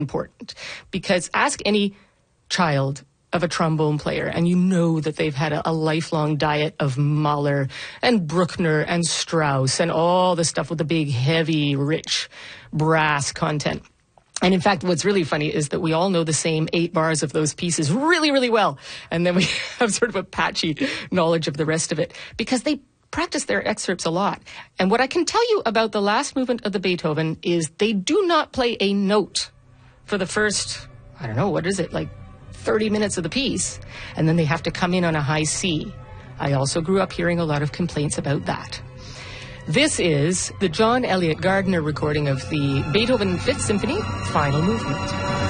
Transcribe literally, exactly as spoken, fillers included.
important, because ask any child of a trombone player, and you know that they've had a, a lifelong diet of Mahler and Bruckner and Strauss and all the stuff with the big, heavy, rich brass content. And in fact, what's really funny is that we all know the same eight bars of those pieces really, really well. And then we have sort of a patchy knowledge of the rest of it because they practice their excerpts a lot. And what I can tell you about the last movement of the Beethoven is they do not play a note for the first, I don't know, what is it, like thirty minutes of the piece. And then they have to come in on a high C. I also grew up hearing a lot of complaints about that. This is the John Elliott Gardner recording of the Beethoven Fifth Symphony, final movement.